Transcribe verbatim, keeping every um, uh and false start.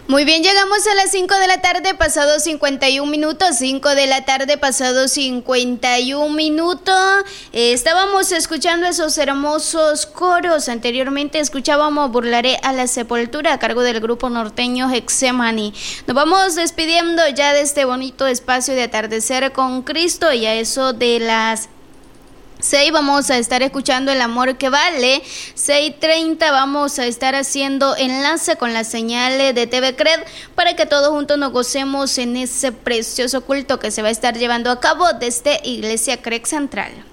Muy bien, llegamos a las cinco de la tarde, pasado cincuenta y un minutos, cinco de la tarde, pasado cincuenta y un minutos. Eh, estábamos escuchando esos hermosos coros. Anteriormente escuchábamos Burlaré a la Sepultura, a cargo del grupo norteño Hexemani. Nos vamos despidiendo ya de este bonito espacio de Atardecer con Cristo, y a eso de las seis vamos a estar escuchando El Amor que Vale. Seis treinta vamos a estar haciendo enlace con la señal de T V Cred para que todos juntos nos gocemos en ese precioso culto que se va a estar llevando a cabo desde Iglesia Cred Central.